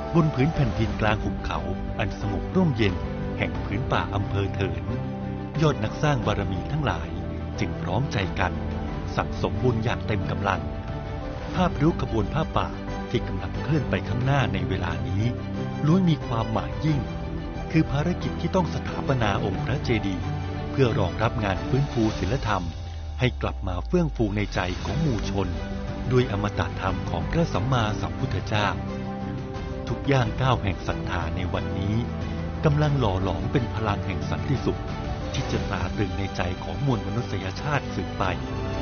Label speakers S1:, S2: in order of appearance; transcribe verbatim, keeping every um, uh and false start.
S1: บนผืนแผ่นดินกลางหุบเขาอันสงบร่มเย็นแห่งผืนป่าอำเภอเถินยอดนักสร้างบารมีทั้งหลายจึงพร้อมใจกันสั่งสมบุญอย่างเต็มกำลังภาพริ้วขบวนผ้าป่าที่กำลังเคลื่อนไปข้างหน้าในเวลานี้ล้วนมีความหมายยิ่งคือภารกิจที่ต้องสถาปนาองค์พระเจดีย์เพื่อรองรับงานฟื้นฟูศีลธรรมให้กลับมาเฟื่องฟูในใจของหมู่ชนด้วยอมตะธรรมของพระสัมมาสัมพุทธเจ้าทุกย่างก้าวแห่งศรัทธาในวันนี้กำลังหล่อหลอมเป็นพลังแห่งสันติสุขที่จะตราตรึงในใจของมวลมนุษยชาติสืบไป